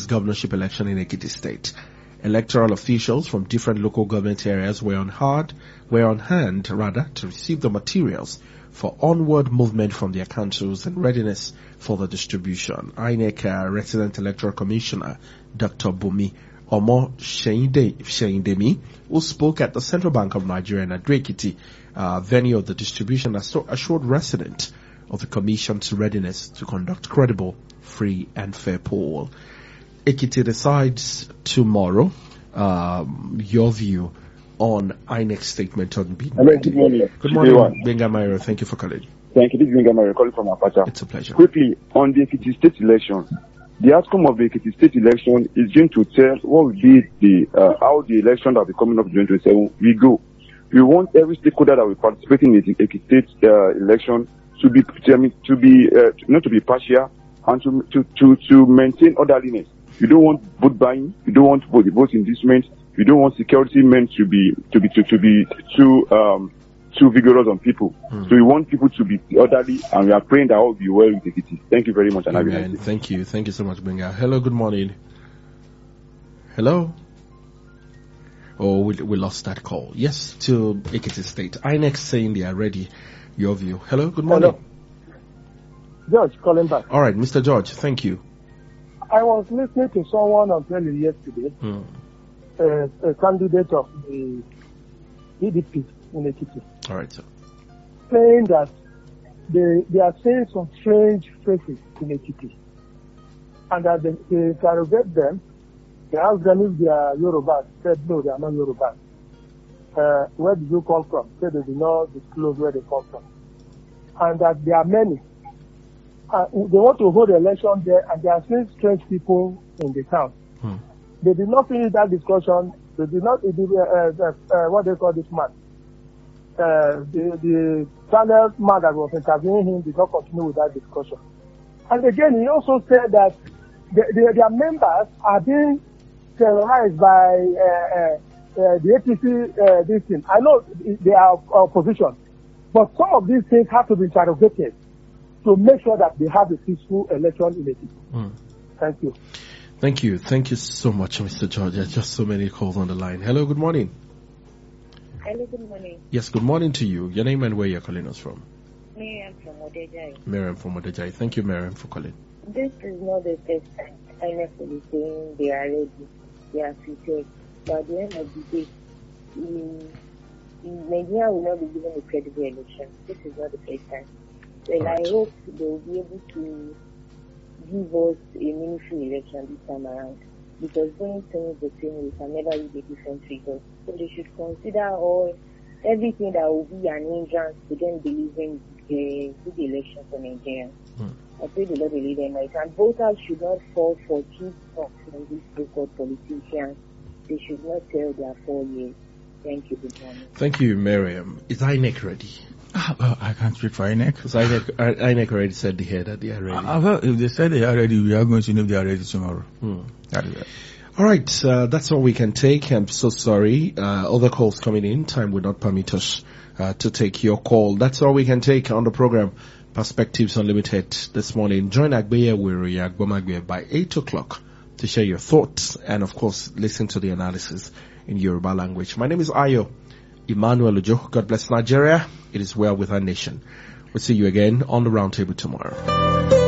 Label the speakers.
Speaker 1: 2026 governorship election in Ekiti State. Electoral officials from different local government areas were on hand to receive the materials for onward movement from their councils and readiness for the distribution. INEC Resident Electoral Commissioner Dr. Bumi Omo Sheindemi, who spoke at the Central Bank of Nigeria in Ado-Ekiti, venue of the distribution, assured residents of the Commission's readiness to conduct credible, free and fair poll. Ekiti decides tomorrow. Your view on INEC's statement on being ready.
Speaker 2: Good morning.
Speaker 1: Good morning, Benga Mairo. Thank you for calling.
Speaker 2: Thank you. This is Benga Mairo calling from Apacha.
Speaker 1: It's a pleasure.
Speaker 2: Quickly, on the Ekiti State election, the outcome of the Ekiti State election is going to tell what will be how the election that will be coming up in 2027 will go. We want every stakeholder that will participate in the Ekiti State election to be not to be partial and to maintain orderliness. You don't want vote buying. You don't want the vote inducement. You don't want security men to be too vigorous on people. So we want people to be orderly, and we are praying that all will be well with Ekiti. Thank you very much. And
Speaker 1: Amen. Thank you so much, Benga. Hello, good morning. Hello. Oh, we lost that call. Yes, to Ekiti State. INEC saying they are ready. Your view. Hello, good morning.
Speaker 3: Hello. George, calling back.
Speaker 1: All right, Mr. George, thank you.
Speaker 3: I was listening to someone on telly yesterday, a candidate of the PDP in Ekiti.
Speaker 1: All right, sir.
Speaker 3: Saying that they are seeing some strange faces in Ekiti. And that they interrogate them, they ask them if they are Yorubas. Said no, they are not Yorubas. Where did you come from? Said they did not disclose where they come from. And that there are many. They want to hold an election there, and they are seeing strange people in the town. They did not finish that discussion. They did not, what they call this man. The channel man that was interviewing him did not continue with that discussion. And again, he also said that their members are being terrorized by the APC this thing. I know they are opposition, but some of these things have to be interrogated to make sure that they have a peaceful election in Ekiti. Thank you.
Speaker 1: Thank you. Thank you so much, Mr. George. There's just so many calls on the line. Hello, good morning.
Speaker 4: Hello, good morning.
Speaker 1: Yes, good morning to you. Your name and where you're calling us from?
Speaker 4: Miriam from Odejai.
Speaker 1: Miriam from Odejai. Thank you, Miriam, for calling.
Speaker 4: This is not the first time INEC is saying they are ready, they are prepared. But at the end of the day, Nigeria will not be given a credible election. This is not the first time. Well, right. I hope they will be able to give us a meaningful election this time around. Because doing things the same way can never be a different result. So they should consider everything that will be an hindrance to them delivering a good election for Nigerians. I pray the Lord will lead them right. And voters should not fall for cheap talk from these so-called politicians. They should not tell their 4 years. Thank you, good morning.
Speaker 1: Thank you, Miriam. Is INEC ready?
Speaker 5: I can't speak for INEC.
Speaker 1: Because INEC already said here that they are ready.
Speaker 5: Well, if they said they are ready, we are going to know if they are ready tomorrow. That is it.
Speaker 1: All right, that's all we can take. I'm so sorry. Other calls coming in. Time will not permit us to take your call. That's all we can take on the program. Perspectives Unlimited this morning. Join Agbeya Wiri Agbomagbe by 8 o'clock to share your thoughts and, of course, listen to the analysis in Yoruba language. My name is Ayo Emmanuel Ojo. God bless Nigeria. It is well with our nation. We'll see you again on the roundtable tomorrow.